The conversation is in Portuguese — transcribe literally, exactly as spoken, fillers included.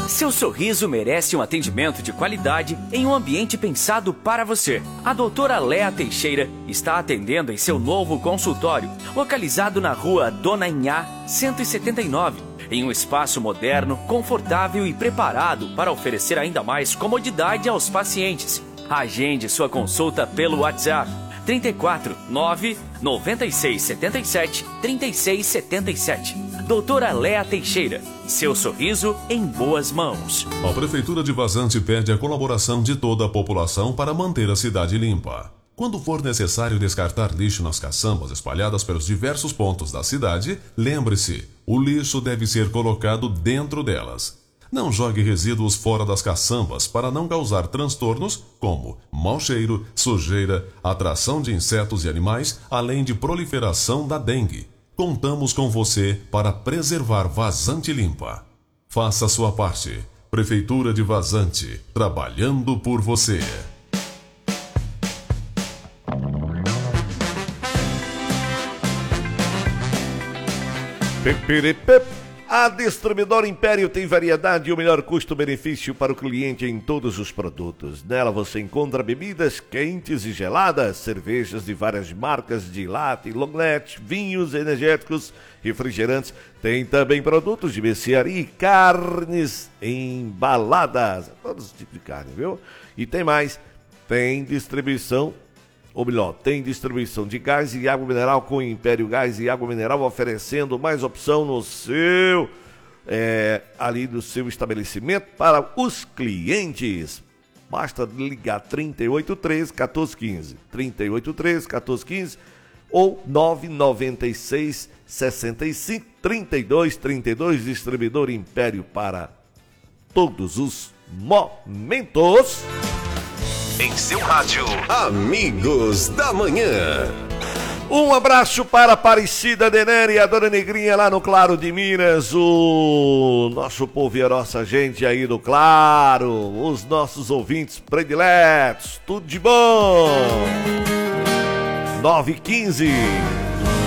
Seu sorriso merece um atendimento de qualidade em um ambiente pensado para você. A doutora Léa Teixeira está atendendo em seu novo consultório, localizado na rua Dona Inhá, cento e setenta e nove, em um espaço moderno, confortável e preparado para oferecer ainda mais comodidade aos pacientes. Agende sua consulta pelo WhatsApp trinta e quatro, nove, noventa e seis, setenta e sete, trinta e seis setenta e sete. Doutora Léa Teixeira, seu sorriso em boas mãos. A Prefeitura de Vazante pede a colaboração de toda a população para manter a cidade limpa. Quando for necessário descartar lixo nas caçambas espalhadas pelos diversos pontos da cidade, lembre-se, o lixo deve ser colocado dentro delas. Não jogue resíduos fora das caçambas para não causar transtornos como mau cheiro, sujeira, atração de insetos e animais, além de proliferação da dengue. Contamos com você para preservar Vazante limpa. Faça a sua parte. Prefeitura de Vazante, trabalhando por você. Pepiripep. A Distribuidora Império tem variedade e o melhor custo-benefício para o cliente em todos os produtos. Nela você encontra bebidas quentes e geladas, cervejas de várias marcas de lata e longlete, vinhos energéticos, refrigerantes. Tem também produtos de mercearia e carnes embaladas. Todos os tipos de carne, viu? E tem mais. Tem distribuição, ou melhor, tem distribuição de gás e água mineral com Império Gás e Água Mineral, oferecendo mais opção no seu, é, ali no seu estabelecimento para os clientes. Basta ligar trinta e oito, treze, quatorze, quinze, trinta e oito, treze, quatorze, quinze ou nove nove seis, sessenta e cinco, trinta e dois, trinta e dois, Distribuidor Império para todos os momentos. Em seu rádio, Amigos da Manhã. Um abraço para a Aparecida Deneri e a Dona Negrinha lá no Claro de Minas, o nosso povo e a nossa gente aí do Claro, os nossos ouvintes prediletos, tudo de bom. nove e quinze.